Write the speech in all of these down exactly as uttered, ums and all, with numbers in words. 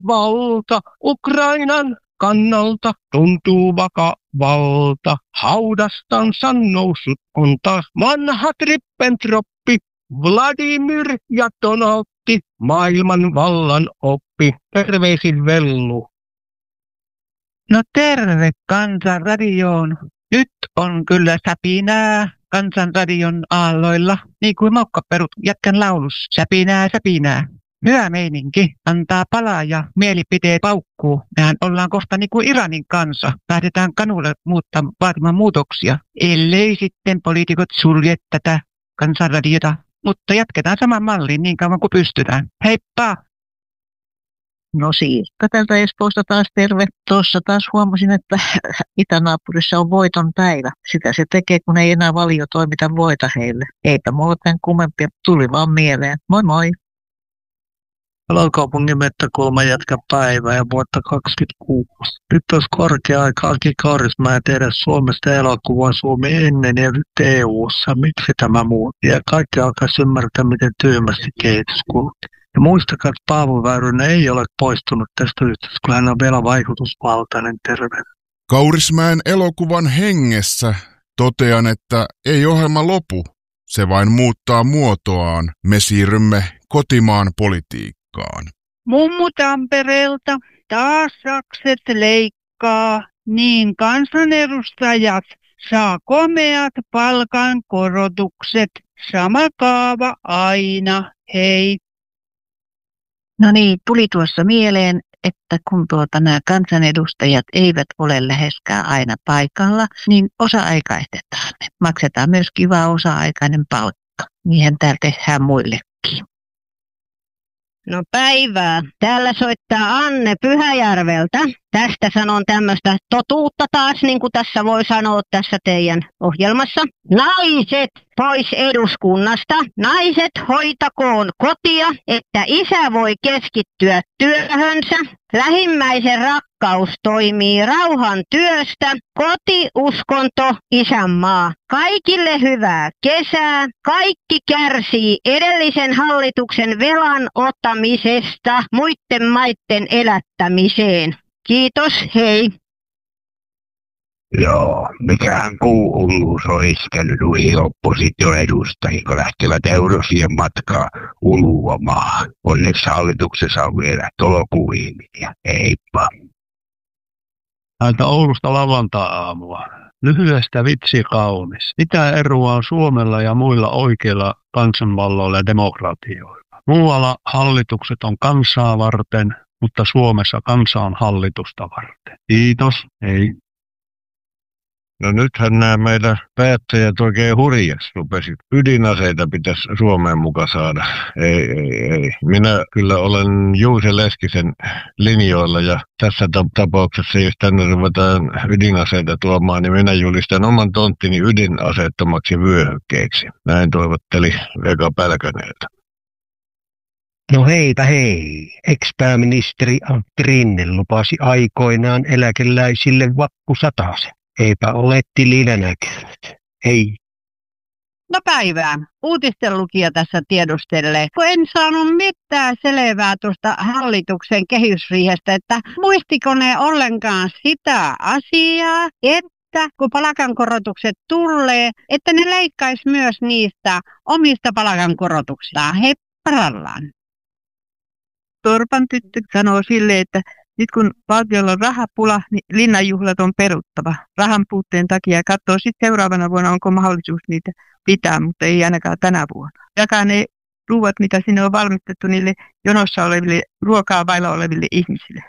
valta. Ukrainan kannalta tuntuu vakavalta. Haudastansa noussut on taas vanha Trippentroppi. Vladimir ja Donaldi, maailman vallan oppi. Terveisin Vellu. No terve Kansanradioon. Nyt on kyllä säpinää Kansanradion aalloilla, niin kuin Mokkaperut jätkän laulus. Säpinää, säpinää. Hyvä meininki. Antaa palaa ja mielipiteet paukkuu. Mehän ollaan kohta niin kuin Iranin kanssa. Lähdetään kanulle muuttaa, vaatimaan muutoksia. Ellei sitten poliitikot sulje tätä Kansanradiota. Mutta jatketaan saman malliin niin kauan kuin pystytään. Heippa! No Siirkka täältä Espoosta taas terve. Tuossa taas huomasin, että itänaapurissa on voiton päivä. Sitä se tekee, kun ei enää valio toimita voita heille. Eipä muuten kummempia, tuli vaan mieleen. Moi moi! Palokaupungin Mettäkulma jätkä päivää ja vuotta kaksikymmentäkuusi. Nyt olisi korkea aika Aki Kaurismäen tehdä Suomesta elokuvaa Suomi ennen ja nyt E U:ssa. Miksi tämä muutti? Ja kaikki alkaisi ymmärtää, miten tyhmästi kehitys kulkee. Ja muistakaa, että Paavo Väyrynen ei ole poistunut tästä yhdessä, kun hän on vielä vaikutusvaltainen terve. Kaurismäen elokuvan hengessä totean, että ei ohjelma lopu. Se vain muuttaa muotoaan. Me siirrymme kotimaan politiikkaan. Mummu Tampereelta taas sakset leikkaa, niin kansanedustajat saa komeat palkankorotukset. Sama kaava aina, hei. No niin, tuli tuossa mieleen, että kun tuota nämä kansanedustajat eivät ole läheskään aina paikalla, niin osa-aikaistetaan ne. Maksetaan myös kiva osa-aikainen palkka. Niinhän täällä tehdään muillekin. No päivää. Täällä soittaa Anne Pyhäjärveltä. Tästä sanon tämmöistä totuutta taas, niin kuin tässä voi sanoa tässä teidän ohjelmassa. Naiset pois eduskunnasta. Naiset hoitakoon kotia, että isä voi keskittyä työhönsä. Lähimmäisen rakkaus toimii rauhan työstä. Koti, uskonto, isänmaa. Kaikille hyvää kesää. Kaikki kärsii edellisen hallituksen velan ottamisesta muiden maiden elättämiseen. Kiitos, hei. Joo, mikähän kuuluus on iskenyt nuihin oppositioedustajiin, kun lähtevät eurosien matkaa uluamaan. Onneksi hallituksessa on vielä tolokuihmisiä. Heippa. Täältä Oulusta lavantaa-aamua. Lyhyestä vitsi kaunis. Mitä eroa on Suomella ja muilla oikeilla kansanvalloilla ja demokratioilla? Muualla hallitukset on kansaa varten, mutta Suomessa kansa on hallitusta varten. Kiitos, hei. No nythän nämä meidän päättäjät oikein hurjas rupesivat. Ydinaseita pitäisi Suomeen mukaan saada. Ei, ei, ei. Minä kyllä olen Juuse Leskisen linjoilla ja tässä tapauksessa, jos tänne ruvetaan ydinaseita tuomaan, niin minä julistan oman tonttini ydinaseettomaksi vyöhykkeeksi. Näin toivotteli Vega Pälköneltä. No heipä hei. Ex-pääministeri Antti Rinne lupasi aikoinaan eläkeläisille vappusatasen. Eipä ole tilillä näkynyt. Hei. No päivää. Uutisten lukija tässä tiedustelee. Kun en saanut mitään selvää tuosta hallituksen kehysriihestä, että muistiko ne ollenkaan sitä asiaa, että kun palkankorotukset tulee, että ne leikkaisi myös niistä omista palkankorotuksistaan. Hei, parallaan. Torpan tyttö sanoo silleen, että nyt kun valtiolla on rahapula, niin linnanjuhlat on peruttava rahan puutteen takia ja katsoo sitten seuraavana vuonna, onko mahdollisuus niitä pitää, mutta ei ainakaan tänä vuonna. Jakaa ne ruuat, mitä sinne on valmistettu niille jonossa oleville, ruokaa vailla oleville ihmisille.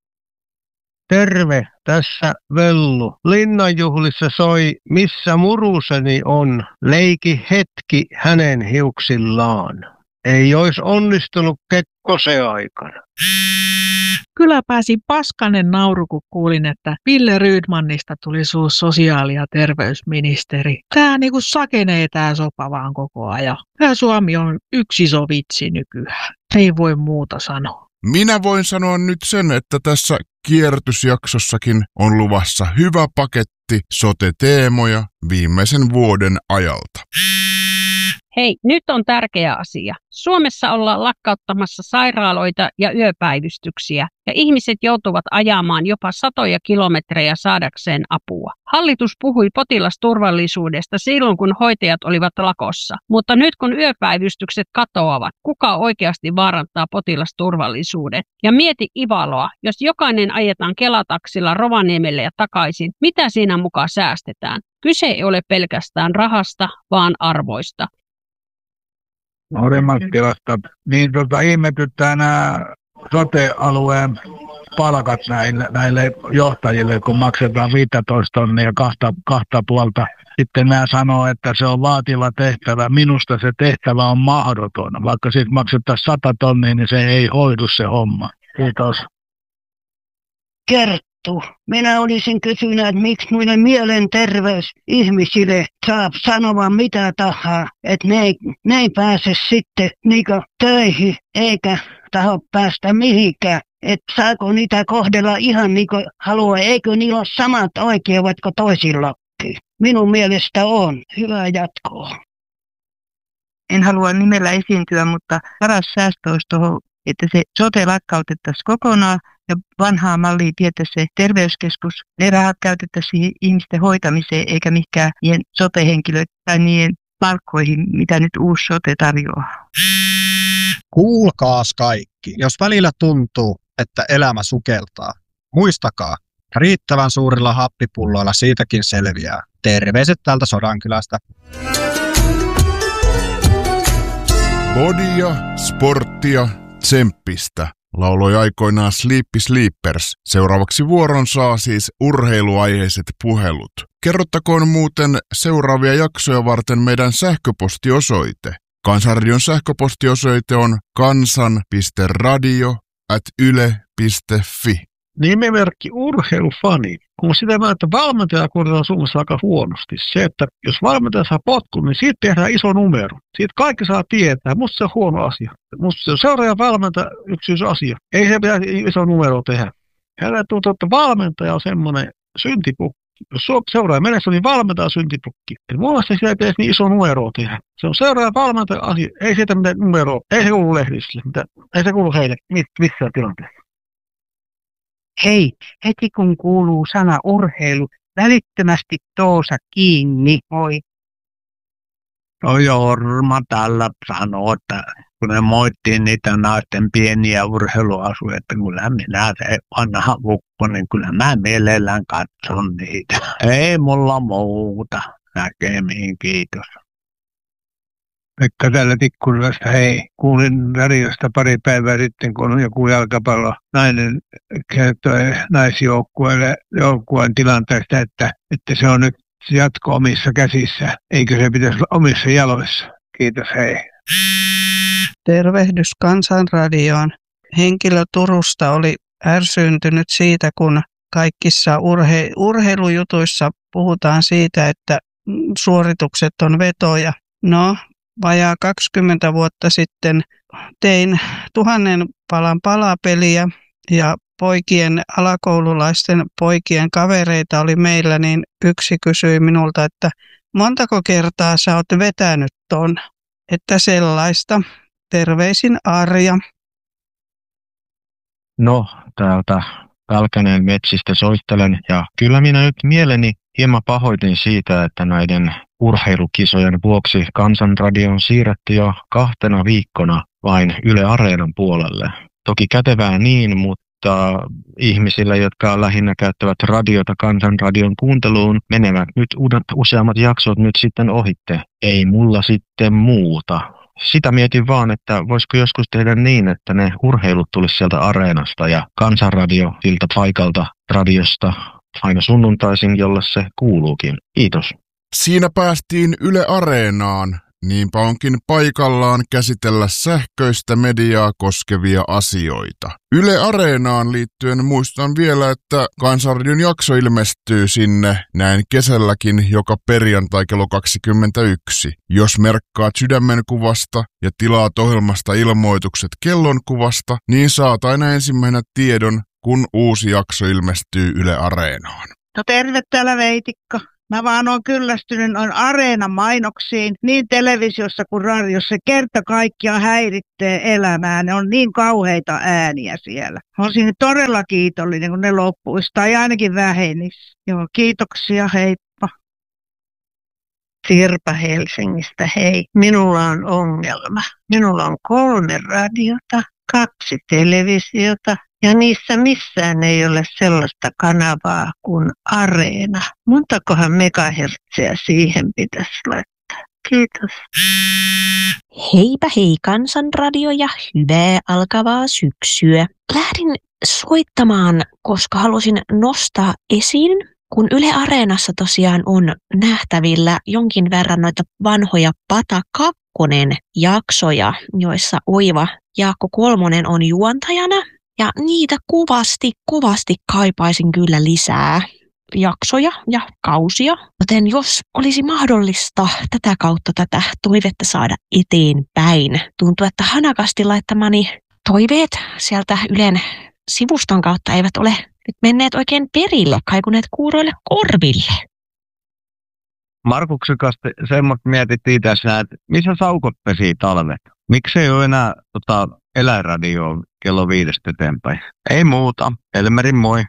Terve, tässä Vellu. Linnanjuhlissa soi Missä muruseni on, leiki hetki hänen hiuksillaan. Ei olisi onnistunut Kekkosen aikana. Kyllä pääsi paskanen nauru, kun kuulin, että Ville Rydmanista tuli suus sosiaali- ja terveysministeri. Tää niinku sakenee tää sopa vaan koko ajan. Tää Suomi on yksi iso vitsi nykyään. Ei voi muuta sanoa. Minä voin sanoa nyt sen, että tässä kierrätysjaksossakin on luvassa hyvä paketti sote-teemoja viimeisen vuoden ajalta. Hei, nyt on tärkeä asia. Suomessa ollaan lakkauttamassa sairaaloita ja yöpäivystyksiä, ja ihmiset joutuvat ajamaan jopa satoja kilometrejä saadakseen apua. Hallitus puhui potilasturvallisuudesta silloin, kun hoitajat olivat lakossa, mutta nyt kun yöpäivystykset katoavat, kuka oikeasti vaarantaa potilasturvallisuuden? Ja mieti Ivaloa, jos jokainen ajetaan Kelataksilla Rovaniemelle ja takaisin, mitä siinä mukaan säästetään? Kyse ei ole pelkästään rahasta, vaan arvoista. Orimattilasta, niin tota, ihmetyttää nämä sote-alueen palkat näille, näille johtajille, kun maksetaan viisitoista tonnia kahta, kahta puolta. Sitten nämä sanoo, että se on vaativa tehtävä. Minusta se tehtävä on mahdoton. Vaikka siitä maksetaan sata tonnia, niin se ei hoidu se homma. Kiitos. Kerttu, minä olisin kysynyt, että miksi noille mielenterveysihmisille saa sanoa mitä tahansa, että ne ei, ne ei pääse sitten niinku töihin eikä taho päästä mihinkään. Että saako niitä kohdella ihan niin kuin haluaa, eikö niillä ole samat oikeudet kuin toisillakin? Minun mielestä on. Hyvää jatkoa. En halua nimellä esiintyä, mutta paras säästö olisi tuohon, että se sote lakkautettaisiin kokonaan ja vanhaa mallia vietäisiin se terveyskeskus. Ne rahat käytettäisiin ihmisten hoitamiseen eikä mihinkään niiden sote-henkilöiden tai niiden palkkoihin, mitä nyt uusi sote tarjoaa. Kuulkaas kaikki, jos välillä tuntuu, että elämä sukeltaa, muistakaa, riittävän suurilla happipulloilla siitäkin selviää. Terveiset täältä Sodankylästä. Bodia, sporttia, tsemppistä, lauloi aikoinaan Sleepy Sleepers. Seuraavaksi vuoron saa siis urheiluaiheiset puhelut. Kerrottakoon muuten seuraavia jaksoja varten meidän sähköpostiosoite. Kansanradion sähköpostiosoite on kansan piste radio at yle piste fi. Nimimerkki urheilufani. Kun sitä mieltä, että valmentaja kohdataan Suomessa aika huonosti. Se, että jos valmentaja saa potkun, niin siitä tehdään iso numero. Siitä kaikki saa tietää. Musta se on huono asia. Musta se on seuraaja valmentaja yksityisasia. Ei se pitäisi iso numero tehdä. Hänellä tuntuu, että valmentaja on semmoinen syntipukki. Jos seuraaja menessä, niin valmentaja syntipukki. Eli mun mielestä sitä ei pitäisi niin iso numero tehdä. Se on seuraaja valmentaja asia. Ei siitä mitään numeroa. Ei se kuulu lehdisille. Ei se kuulu heille missään tilanteessa. Hei, heti kun kuuluu sana urheilu, välittömästi Toosa kiinni, moi. No Jorma tällä sanoo, että kun ne moittiin niitä naisten pieniä urheiluasuja, että kyllä minä se vanha vukko, niin kyllä mä mielellään katson niitä. Ei mulla muuta. Näkemiin, kiitos. Pekka täällä Tikkurilasta, hei. Kuulin radiosta pari päivää sitten, kun joku jalkapallo nainen kertoi naisjoukkueelle joukkueen tilanteesta, että, että se on nyt jatko omissa käsissä. Eikö se pitäisi olla omissa jaloissa? Kiitos, hei. Tervehdys Kansanradioon. Henkilö Turusta oli ärsyyntynyt siitä, kun kaikissa urhe- urheilujutuissa puhutaan siitä, että suoritukset on vetoja. No, vajaa kaksikymmentä vuotta sitten tein tuhannen palan palapeliä ja poikien, alakoululaisten poikien kavereita oli meillä, niin yksi kysyi minulta, että montako kertaa sä oot vetänyt ton, että sellaista. Terveisin Arja. No, täältä Pälkäneen metsistä soittelen ja kyllä minä nyt mieleni hieman pahoitin siitä, että näiden urheilukisojen vuoksi Kansanradio on siirretty jo kahtena viikkona vain Yle Areenan puolelle. Toki kätevää niin, mutta ihmisillä, jotka lähinnä käyttävät radiota Kansanradion kuunteluun, menevät nyt uudet, useammat jaksot nyt sitten ohitte. Ei mulla sitten muuta. Sitä mietin vaan, että voisiko joskus tehdä niin, että ne urheilut tulisi sieltä Areenasta ja Kansanradio siltä paikalta radiosta aina sunnuntaisin, jolle se kuuluukin. Kiitos. Siinä päästiin Yle Areenaan. Niinpä onkin paikallaan käsitellä sähköistä mediaa koskevia asioita. Yle Areenaan liittyen muistan vielä, että Kansanradion jakso ilmestyy sinne näin kesälläkin joka perjantai kello kaksikymmentäyksi. Jos merkkaat sydämenkuvasta ja tilaat ohjelmasta ilmoitukset kellonkuvasta, niin saat aina ensimmäisenä tiedon, kun uusi jakso ilmestyy Yle Areenaan. No terve täällä Veitikka. Mä vaan oon kyllästynyt noin Areenan mainoksiin, niin televisiossa kuin radiossa. Se kerta kaikkiaan häiritsee elämää. Ne on niin kauheita ääniä siellä. Olisin todella kiitollinen, kun ne loppuisi tai ainakin vähenisi. Joo, kiitoksia, heippa. Sirpa Helsingistä, hei. Minulla on ongelma. Minulla on kolme radiota, kaksi televisiota ja niissä missään ei ole sellaista kanavaa kuin Areena. Montakohan megahertsiä siihen pitäisi laittaa? Kiitos. Heipä hei Kansanradio ja hyvää alkavaa syksyä. Lähdin soittamaan, koska halusin nostaa esiin, kun Yle Areenassa tosiaan on nähtävillä jonkin verran noita vanhoja Pata kakkonen jaksoja, joissa Oiva Jaakko Kolmonen on juontajana. Ja niitä kovasti, kovasti kaipaisin kyllä lisää jaksoja ja kausia. Joten jos olisi mahdollista tätä kautta tätä toivetta saada eteenpäin. Tuntuu, että hanakasti laittamani toiveet sieltä Ylen sivuston kautta eivät ole nyt menneet oikein perille, kaikuneet kuuroille korville. Markuksen kanssa semmoista mietittiin tässä, että missä saukot pesii talvet? Miksi ei ole enää tota, eläinradioa kello viidestä eteenpäin? Ei muuta. Elmerin moi.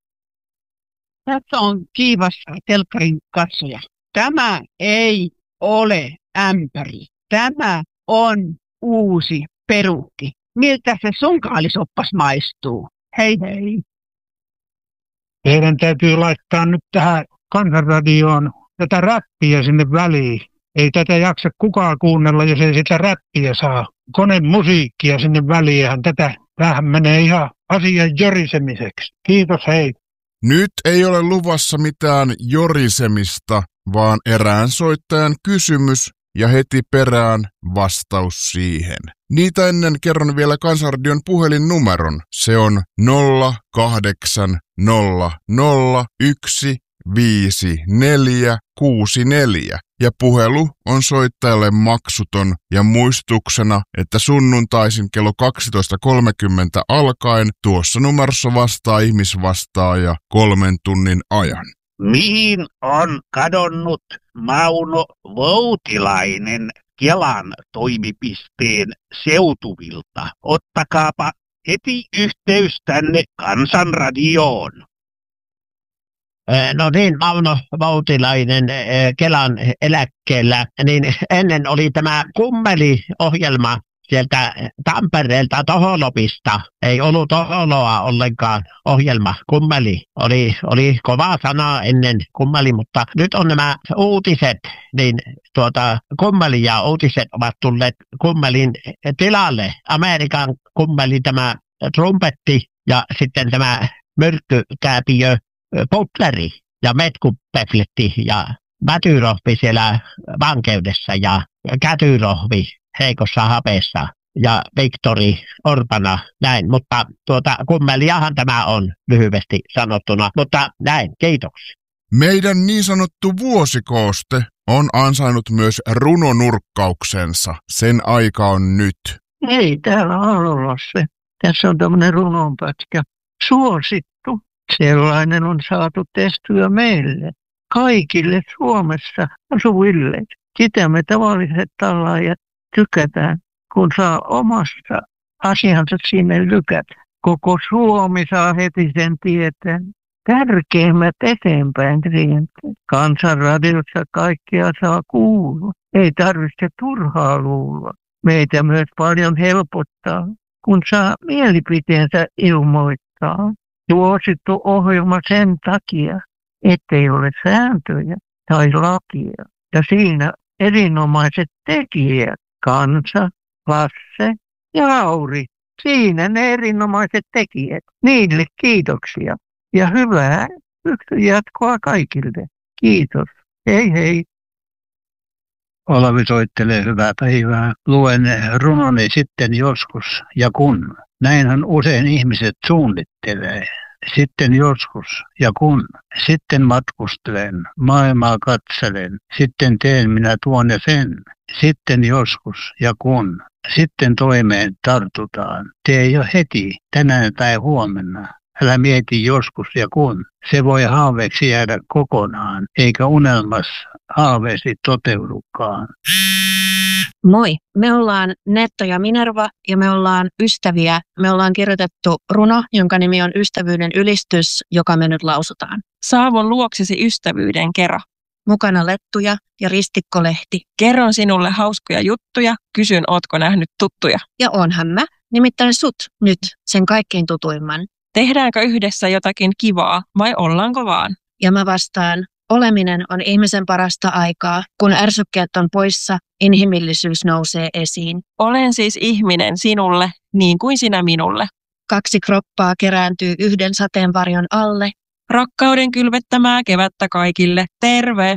Tässä on kiivas telkkarin katsoja. Tämä ei ole ämpäri. Tämä on uusi peruukki. Miltä se sunkaalisoppas maistuu? Hei hei. Teidän täytyy laittaa nyt tähän Kansanradioon tätä räppiä sinne väliin. Ei tätä jaksa kukaan kuunnella, jos ei sitä räppiä saa. Konemusiikkia sinne väliin. Tätä, tämähän menee ihan asian jorisemiseksi. Kiitos, hei. Nyt ei ole luvassa mitään jorisemista, vaan erään soittajan kysymys ja heti perään vastaus siihen. Niitä ennen kerron vielä Kansanradion puhelinnumeron. Se on nolla kahdeksan nolla nolla yksi viisi neljä kuusi neljä ja puhelu on soittajalle maksuton ja muistuksena, että sunnuntaisin kello kaksitoista kolmekymmentä alkaen tuossa numerossa vastaa ihmisvastaaja kolmen tunnin ajan. Mihin on kadonnut Mauno Voutilainen Kelan toimipisteen seutuvilta? Ottakaapa heti yhteys tänne Kansanradioon. No niin, Mauno Voutilainen Kelan eläkkeellä, niin ennen oli tämä Kummeli-ohjelma sieltä Tampereelta Toholopista. Ei ollut Toholoa ollenkaan ohjelma. Kummeli oli, oli kova sana ennen Kummeli, mutta nyt on nämä uutiset, niin tuota Kummeli ja uutiset ovat tulleet Kummelin tilalle. Amerikan Kummeli, tämä trumpetti ja sitten tämä myrkkykääpiö Butleri ja Metkupefletti ja Mätyrohvi siellä vankeudessa ja Kätyrohvi heikossa hapeessa ja Viktori Orbana, näin. Mutta tuota Kummeliahan tämä on lyhyesti sanottuna, mutta näin, kiitoksia. Meidän niin sanottu vuosikooste on ansainnut myös runonurkkauksensa. Sen aika on nyt. Ei täällä olla se. Tässä on tämmöinen runonpätkä. Suosittu. Sellainen on saatu tehtyä meille, kaikille Suomessa asuville. Sitä me tavalliset tallaajat tykätään, kun saa omasta asiansa sinne lykätä. Koko Suomi saa heti sen tietää. Tärkeimmät eteenpäin rientävät. Kansanradiossa kaikkea saa kuulla. Ei tarvitse turhaa luulla. Meitä myös paljon helpottaa, kun saa mielipiteensä ilmoittaa. Suosittu ohjelma sen takia, ettei ole sääntöjä tai lakia. Ja siinä erinomaiset tekijät, Kansa, Lasse ja Lauri. Siinä ne erinomaiset tekijät. Niille kiitoksia. Ja hyvää jatkoa kaikille. Kiitos. Hei hei. Olavi soittelee hyvää päivää. Luen runoni sitten joskus ja kun. Näinhän usein ihmiset suunnittelee. Sitten joskus ja kun. Sitten matkustelen, maailmaa katselen. Sitten teen minä tuon ja sen. Sitten joskus ja kun. Sitten toimeen tartutaan. Tee jo heti, tänään tai huomenna. Älä mieti joskus ja kun. Se voi haaveeksi jäädä kokonaan, eikä unelmassa haaveesi toteudukaan. Moi, me ollaan Netto ja Minerva ja me ollaan ystäviä. Me ollaan kirjoitettu runo, jonka nimi on Ystävyyden ylistys, joka me nyt lausutaan. Saavun luoksesi ystävyyden kera. Mukana lettuja ja ristikkolehti. Kerron sinulle hauskoja juttuja, kysyn ootko nähnyt tuttuja. Ja onhan mä, nimittäin sut nyt, sen kaikkein tutuimman. Tehdäänkö yhdessä jotakin kivaa vai ollaanko vaan? Ja mä vastaan, oleminen on ihmisen parasta aikaa. Kun ärsykkeet on poissa, inhimillisyys nousee esiin. Olen siis ihminen sinulle, niin kuin sinä minulle. Kaksi kroppaa kerääntyy yhden sateenvarjon alle. Rakkauden kylvettämää kevättä kaikille. Terve!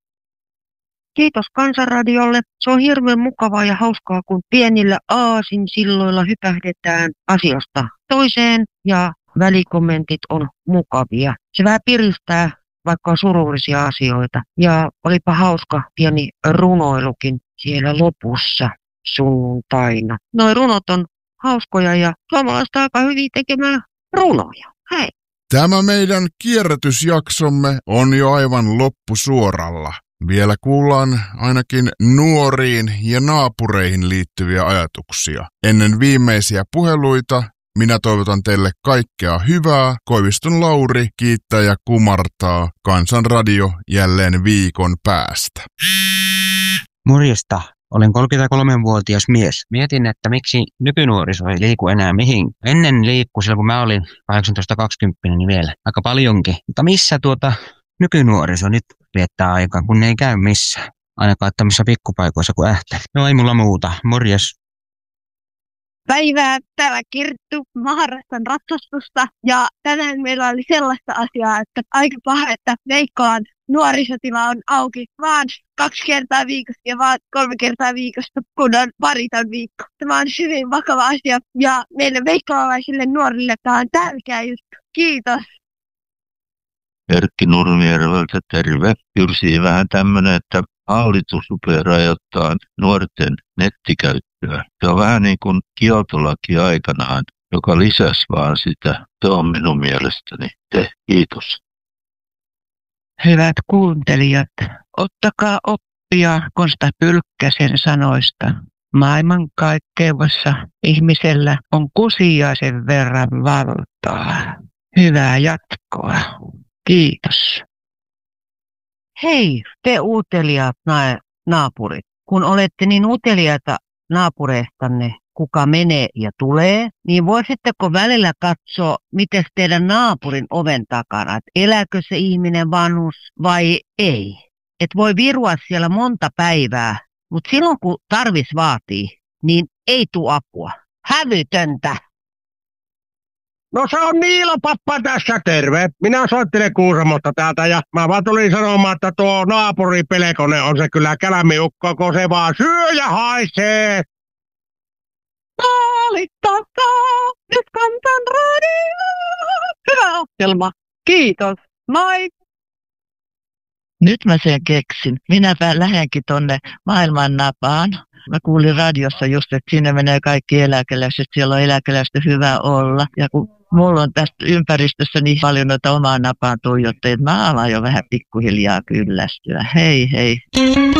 Kiitos Kansanradiolle. Se on hirveän mukavaa ja hauskaa, kun pienillä aasinsilloilla hypähdetään asiasta toiseen ja välikommentit on mukavia. Se vähän piristää, vaikka on surullisia asioita. Ja olipa hauska pieni runoilukin siellä lopussa sunnuntaina. Noi runot on hauskoja ja suomalaiset aika hyvin tekemään runoja. Hei! Tämä meidän kierrätysjaksomme on jo aivan loppusuoralla. Vielä kuullaan ainakin nuoriin ja naapureihin liittyviä ajatuksia. Ennen viimeisiä puheluita minä toivotan teille kaikkea hyvää. Koiviston Lauri kiittää ja kumartaa. Kansanradio jälleen viikon päästä. Morjesta. Olen kolmekymmentäkolmevuotias mies. Mietin, että miksi nykynuoriso ei liiku enää mihin. Ennen liikkui silloin, kun mä olin kahdeksantoista kaksikymmentä, niin vielä aika paljonkin. Mutta missä tuota nykynuoriso nyt viettää aikaa, kun ne ei käy missään. Ainakaan tämmöisissä pikkupaikoissa kuin Ähtä. No ei mulla muuta. Morjes. Päivää, täällä Kirttu. Mä harrastan ratsastusta ja tänään meillä oli sellaista asiaa, että aika paha, että Veikkolan nuorisotila on auki vaan kaksi kertaa viikossa ja vaan kolme kertaa viikossa, kun on pariton viikko. Tämä on hyvin vakava asia ja meille veikkolalaisille nuorille tämä on tärkeä juttu. Kiitos. Erkki Nurmijärveltä terve. Jyrsi vähän tämmöinen, että hallitus rupeaa rajoittaa nuorten nettikäyttöä. Se on vähän niin kuin kieltolaki aikanaan, joka lisäsi vaan sitä. Se on minun mielestäni te. Kiitos. Hyvät kuuntelijat, ottakaa oppia Konsta Pylkkäsen sanoista. Maailmankaikkeudessa ihmisellä on kusiaisen verran valtaa. Hyvää jatkoa. Kiitos. Hei, te uteliaat na- naapurit. Kun olette niin uteliaita naapureistanne, kuka menee ja tulee, niin voisitteko välillä katsoa, miten teidän naapurin oven takana, että elääkö se ihminen vanhus vai ei. Et voi virua siellä monta päivää, mutta silloin kun tarvis vaatii, niin ei tule apua. Hävytöntä. No se on Niilo pappa tässä, terve. Minä soittelen Kuusamosta täältä ja mä vaan tulin sanomaan, että tuo naapuri Pelkonen on se kyllä kälämiukko, kun se vaan syö ja haisee. Maalittakaa nyt Kansanradio. Hyvä ohjelma. Kiitos. Moi. Nyt mä sen keksin. Minäpä lähdenkin tonne maailman napaan. Mä kuulin radiossa just, että sinne menee kaikki eläkeläiset. Siellä on eläkeläistä hyvä olla. Ja kun mulla on tästä ympäristössä niin paljon noita omaan napaan tuijotteita, mä alan jo vähän pikkuhiljaa kyllästyä. Hei hei.